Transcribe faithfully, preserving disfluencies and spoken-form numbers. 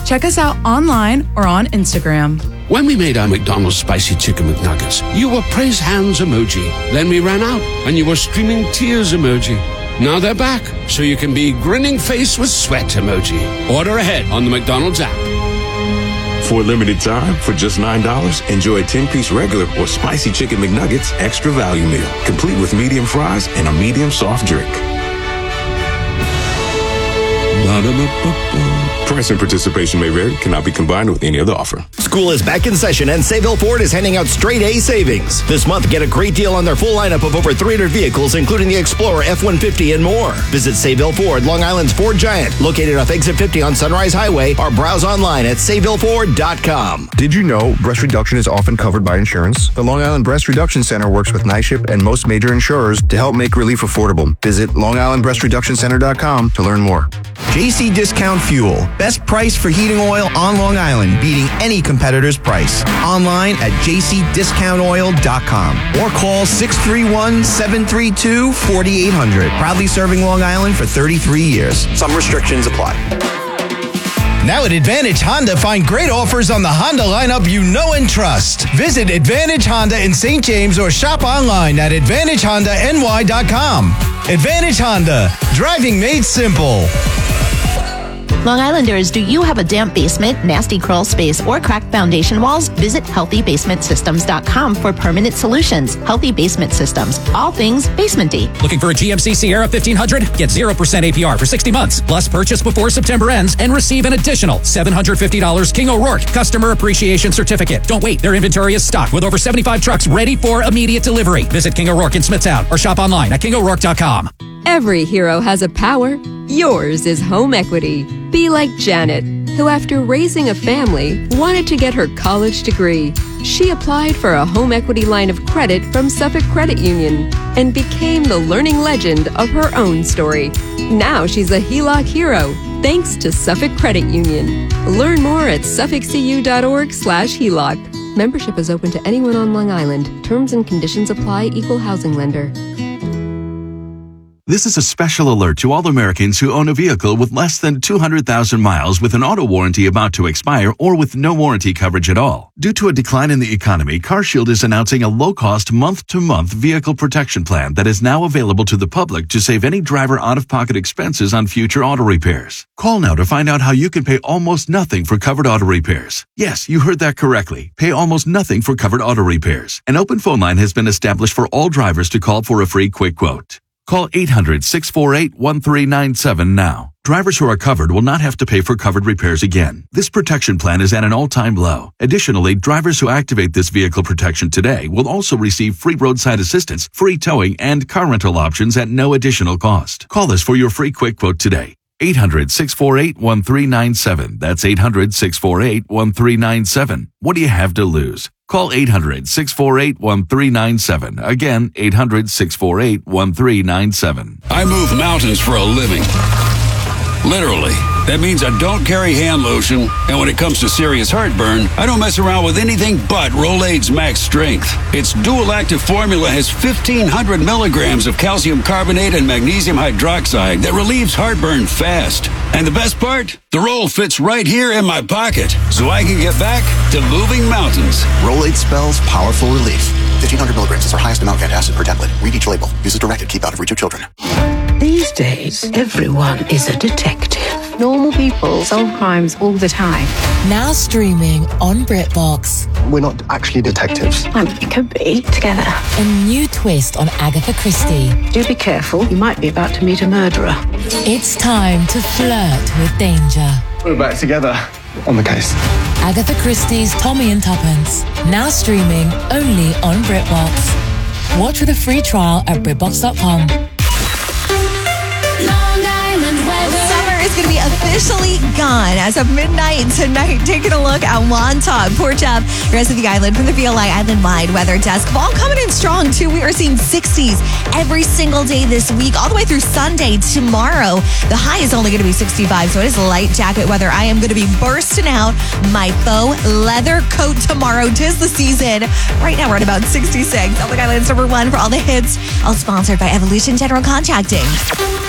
Check us out online or on Instagram. When we made our McDonald's Spicy Chicken McNuggets, you were praise hands emoji. Then we ran out, and you were streaming tears emoji. Now they're back, so you can be grinning face with sweat emoji. Order ahead on the McDonald's app. For a limited time, for just nine dollars, enjoy a ten-piece regular or Spicy Chicken McNuggets extra value meal, complete with medium fries and a medium soft drink. Price and participation may vary. Cannot be combined with any other offer. School is back in session, and Sayville Ford is handing out straight A savings. This month, get a great deal on their full lineup of over three hundred vehicles, including the Explorer, F one fifty, and more. Visit Sayville Ford, Long Island's Ford Giant, located off Exit fifty on Sunrise Highway, or browse online at sayville ford dot com. Did you know breast reduction is often covered by insurance? The Long Island Breast Reduction Center works with NYSHIP and most major insurers to help make relief affordable. Visit long island breast reduction center dot com to learn more. J C Discount Fuel. Best price for heating oil on Long Island, beating any competitor's price. Online at j c discount oil dot com or call six three one, seven three two, four eight zero zero. Proudly serving Long Island for thirty-three years. Some restrictions apply. Now at Advantage Honda, find great offers on the Honda lineup you know and trust. Visit Advantage Honda in Saint James or shop online at advantage honda n y dot com. Advantage Honda, driving made simple. Long Islanders, do you have a damp basement, nasty crawl space, or cracked foundation walls? Visit healthy basement systems dot com for permanent solutions. Healthy Basement Systems, all things basement-y. Looking for a G M C Sierra fifteen hundred? Get zero percent A P R for sixty months. Plus, purchase before September ends and receive an additional seven hundred fifty dollars King O'Rourke Customer Appreciation Certificate. Don't wait. Their inventory is stocked with over seventy-five trucks ready for immediate delivery. Visit King O'Rourke in Smithtown or shop online at king o'rourke dot com. Every hero has a power. Yours is home equity. Be like Janet, who after raising a family wanted to get her college degree. She applied for a home equity line of credit from Suffolk Credit Union and became the learning legend of her own story. Now she's a H E L O C hero thanks to Suffolk Credit Union. Learn more at suffolk c u dot org slash H E L O C. Membership is open to anyone on Long Island. Terms and conditions apply. Equal housing lender. This is a special alert to all Americans who own a vehicle with less than two hundred thousand miles with an auto warranty about to expire or with no warranty coverage at all. Due to a decline in the economy, CarShield is announcing a low-cost month-to-month vehicle protection plan that is now available to the public to save any driver out-of-pocket expenses on future auto repairs. Call now to find out how you can pay almost nothing for covered auto repairs. Yes, you heard that correctly. Pay almost nothing for covered auto repairs. An open phone line has been established for all drivers to call for a free quick quote. Call eight hundred, six four eight, one three nine seven now. Drivers who are covered will not have to pay for covered repairs again. This protection plan is at an all-time low. Additionally, drivers who activate this vehicle protection today will also receive free roadside assistance, free towing, and car rental options at no additional cost. Call us for your free quick quote today. eight hundred, six four eight, one three nine seven. That's eight hundred, six four eight, one three nine seven. What do you have to lose? Call eight hundred, six four eight, one three nine seven. Again, eight hundred, six four eight, one three nine seven. I move mountains for a living. Literally. That means I don't carry hand lotion, and when it comes to serious heartburn, I don't mess around with anything but Rolaids Max Strength. Its dual-active formula has fifteen hundred milligrams of calcium carbonate and magnesium hydroxide that relieves heartburn fast. And the best part? The roll fits right here in my pocket, so I can get back to moving mountains. Rolaids spells powerful relief. fifteen hundred milligrams is our highest amount of antacid per tablet. Read each label. Use as directed. Keep out of reach of children. These days, everyone is a detective. Normal people solve crimes all the time. Now streaming on BritBox. We're not actually detectives. Um, we could be together. A new twist on Agatha Christie. Do be careful. You might be about to meet a murderer. It's time to flirt with danger. We're back together on the case. Agatha Christie's Tommy and Tuppence. Now streaming only on BritBox. Watch with a free trial at britbox dot com. It's going to be officially gone as of midnight tonight. Taking a look at Wantagh, Port Up, the rest of the island from the V L I Island-wide weather desk. All coming in strong, too. We are seeing sixties every single day this week, all the way through Sunday. Tomorrow, the high is only going to be sixty-five, so it is light jacket weather. I am going to be bursting out my faux leather coat tomorrow. 'Tis the season. Right now, we're at about sixty-six. Public Island's number one for all the hits. All sponsored by Evolution General Contracting.